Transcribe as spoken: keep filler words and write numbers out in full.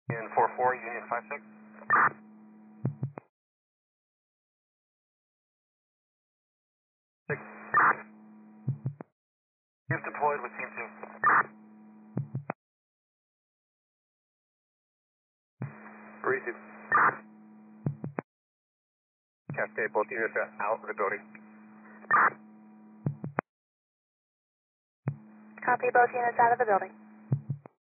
In four four, Union five six. six. You've deployed with team two. Receive. Cascade, both units are out of the building. Copy, both units out of the building.